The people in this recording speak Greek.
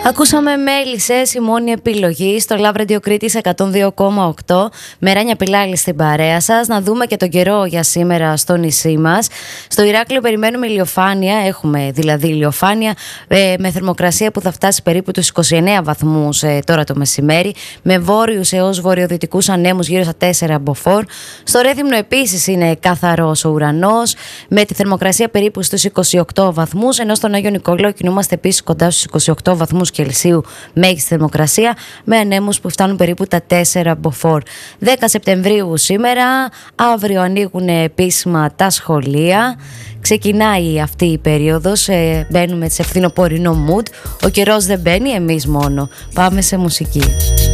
Ακούσαμε Μέλισσες, η μόνη επιλογή στο Love Radio Κρήτης 102,8. Μεράνια Πιλάλη στην παρέα σας. Να δούμε και τον καιρό για σήμερα στο νησί μας. Στο Ηράκλειο περιμένουμε ηλιοφάνεια. Έχουμε δηλαδή ηλιοφάνεια με θερμοκρασία που θα φτάσει περίπου τους 29 βαθμούς τώρα το μεσημέρι. Με βόρειους έως βορειοδυτικούς ανέμους γύρω στα 4 μποφόρ. Στο Ρέθυμνο επίσης είναι καθαρός ο ουρανός με τη θερμοκρασία περίπου στους 28 βαθμούς. Ενώ στον Άγιο Νικόλαο κινούμαστε επίσης κοντά στους 28 βαθμούς Κελσίου μέγιστη θερμοκρασία με ανέμους που φτάνουν περίπου τα 4 μποφόρ. 10 Σεπτεμβρίου σήμερα, αύριο ανοίγουν επίσημα τα σχολεία. Ξεκινάει αυτή η περίοδος, μπαίνουμε σε φθινοπορεινό mood. Ο καιρός δεν μπαίνει, εμείς μόνο. Πάμε σε μουσική.